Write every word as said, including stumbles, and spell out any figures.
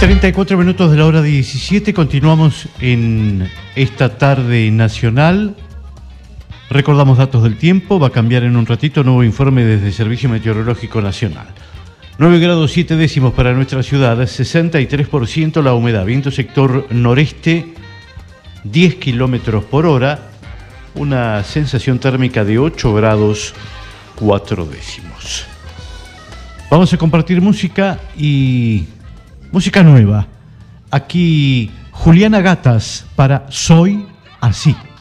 treinta y cuatro minutos de la hora diecisiete, continuamos en esta tarde nacional. Recordamos datos del tiempo, va a cambiar en un ratito, nuevo informe desde el Servicio Meteorológico Nacional. nueve grados siete décimos para nuestra ciudad, sesenta y tres por ciento la humedad, viento sector noreste, diez kilómetros por hora, una sensación térmica de ocho grados cuatro décimos. Vamos a compartir música y música nueva. Aquí Juliana Gatas para Soy Así.